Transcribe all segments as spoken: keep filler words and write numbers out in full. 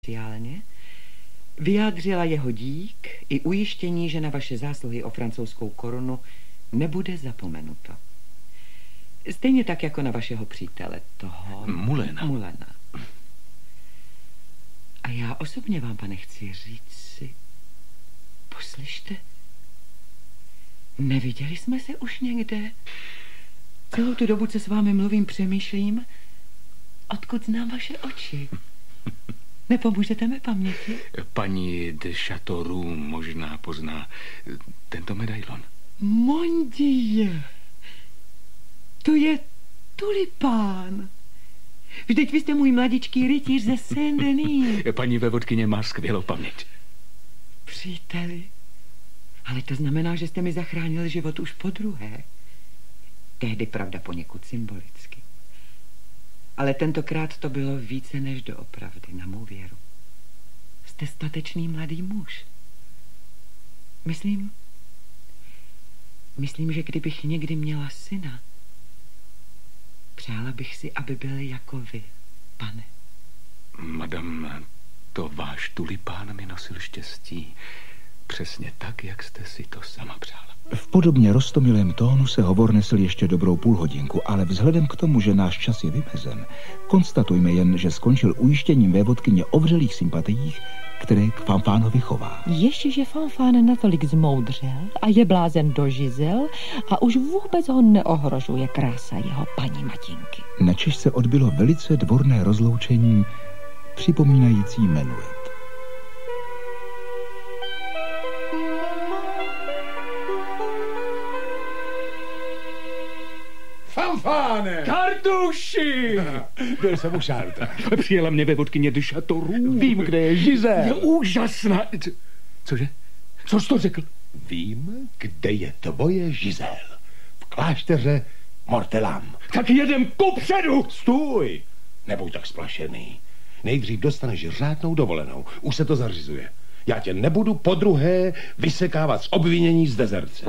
oficiálně vyjádřila jeho dík i ujištění, že na vaše zásluhy o francouzskou korunu nebude zapomenuto. Stejně tak jako na vašeho přítele, toho... Mulena. Mulena. A já osobně vám, pane, chci říct si, poslyšte, neviděli jsme se už někde? Celou tu dobu, co s vámi mluvím, přemýšlím, odkud znám vaše oči. Nepomůžete mi paměti? Paní de Châteauroux možná pozná tento medailon. Mon Dieu, to je tulipán. Vždyť vy jste můj mladičký rytíř ze Saint-Denis. Paní vévodkyně má skvělou paměť. Příteli, ale to znamená, že jste mi zachránil život už po druhé. Tehdy, pravda, poněkud symbolicky. Ale tentokrát to bylo více než doopravdy, na mou věru. Jste statečný mladý muž. Myslím, myslím, že kdybych někdy měla syna, přála bych si, aby byl jako vy, pane. Madam, to váš tulipán mi nosil štěstí. Přesně tak, jak jste si to sama přála. V podobně roztomilém tónu se hovor nesl ještě dobrou půlhodinku, ale vzhledem k tomu, že náš čas je vymezen, konstatujme jen, že skončil ujištěním vévodkyně o vřelých sympatiích, které k Fanfánovi chová. Ještě Fanfán natolik zmoudřel a je blázen do Žizel a už vůbec ho neohrožuje krása jeho paní Matinky. Načež se odbylo velice dvorné rozloučení, připomínající menuet. Fanfáne! Kartuši! Byl jsem u Chartres. Přijela mě vévodkyně de Châteauroux. Vím, kde je Žizel. Je úžasná. Cože? Co jsi to řekl? Vím, kde je tvoje Žizel. V klášteře Mortelam. Tak jedem kupředu! Stůj! Nebuď tak splašený. Nejdřív dostaneš řádnou dovolenou. Už se to zařizuje. Já tě nebudu podruhé vysekávat z obvinění z dezerce.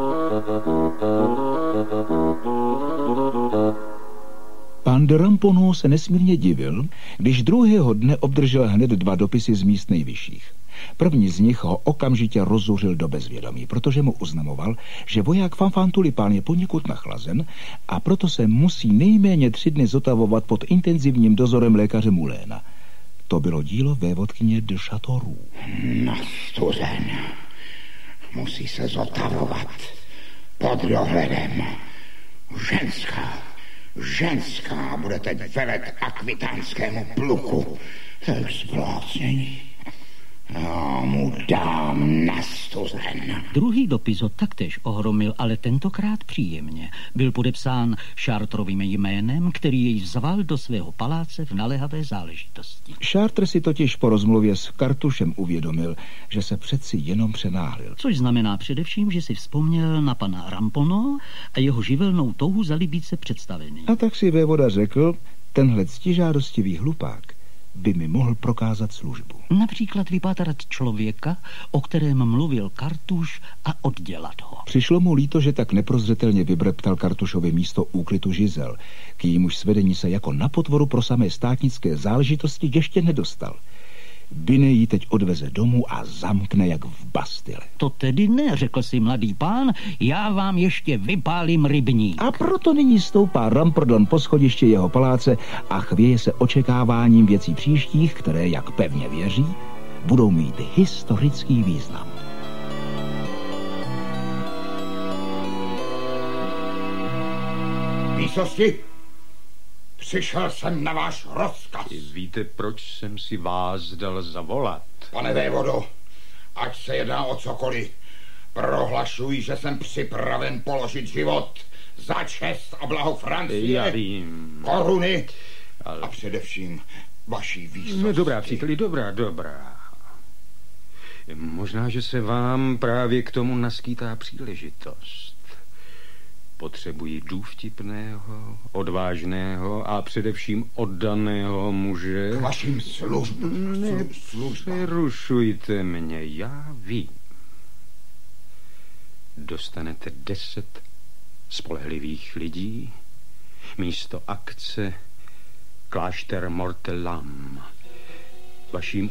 Pán de Ramponneau se nesmírně divil, když druhého dne obdržel hned dva dopisy z míst nejvyšších. První z nich ho okamžitě rozzuřil do bezvědomí, protože mu oznamoval, že voják Fanfán Tulipán je poněkud nachlazen a proto se musí nejméně tři dny zotavovat pod intenzivním dozorem lékaře Muléna. To bylo dílo vévodkyně de Châteauroux. Nastuzen. Musí se zotavovat pod dohledem. Ženská, ženská bude teď velet akvitánskému pluku. To je zblácnění. Já mu dám nastuzen. Druhý dopis ho taktéž ohromil, ale tentokrát příjemně. Byl podepsán Chartrovým jménem, který jej zval do svého paláce v naléhavé záležitosti. Chartres si totiž po rozmluvě s Kartušem uvědomil, že se přeci jenom přenáhlil. Což znamená především, že si vzpomněl na pana Ramponneau a jeho živelnou touhu zalíbit se představený. A tak si vévoda řekl, tenhle ctižádostivý hlupák by mi mohl prokázat službu. Například vypátrat člověka, o kterém mluvil Kartuš, a oddělat ho. Přišlo mu líto, že tak neprozřetelně vybreptal Kartušovi místo úklitu Žizel, k jímuž svedení se jako na potvoru pro samé státnické záležitosti ještě nedostal. Binet jí teď odveze domů a zamkne jak v Bastile. To tedy ne, řekl si mladý pán, já vám ještě vypálím rybník. A proto nyní stoupá Ramprdon po schodiště jeho paláce a chvěje se očekáváním věcí příštích, které, jak pevně věří, budou mít historický význam. Výsosti, přišel jsem na váš rozkaz. Víte, proč jsem si vás dal zavolat? Pane vévodo, ať se jedná o cokoliv, prohlašuji, že jsem připraven položit život za čest a blaho Francie. Já vím. Koruny Ale... a především vaší výsosti. No dobrá, příteli, dobrá, dobrá. Možná, že se vám právě k tomu naskýtá příležitost. Potřebuji důvtipného, odvážného a především oddaného muže. K vašim službám. Nepřerušujte mě, já vím. Dostanete deset spolehlivých lidí, místo akce klášter Mortelam. vaším